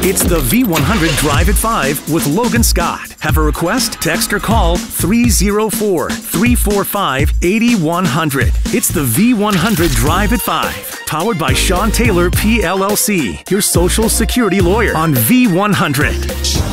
It's the V100 Drive at 5 with Logan Scott. Have a request? Text or call 304-345-8100. It's the V100 Drive at 5. Powered by Sean Taylor PLLC, your Social Security lawyer on V100.